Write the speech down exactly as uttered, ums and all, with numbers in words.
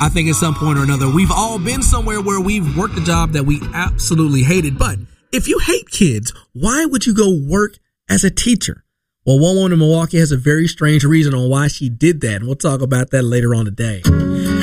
I think at some point or another, we've all been somewhere where we've worked a job that we absolutely hated. But if you hate kids, why would you go work as a teacher? Well, one woman in Milwaukee has a very strange reason on why she did that, and we'll talk about that later on today.